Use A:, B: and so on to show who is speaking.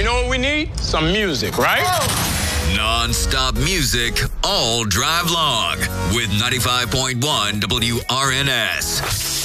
A: You know what we need? Some music, right?
B: Non-stop music all drive long with 95.1 WRNS.